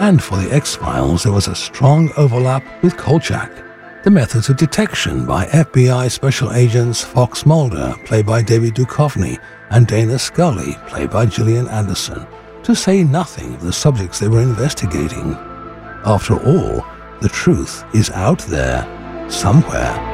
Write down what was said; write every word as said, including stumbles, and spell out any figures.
And for the X-Files, there was a strong overlap with Kolchak. The methods of detection by F B I Special Agents Fox Mulder, played by David Duchovny, and Dana Scully, played by Gillian Anderson, to say nothing of the subjects they were investigating. After all, the truth is out there, somewhere.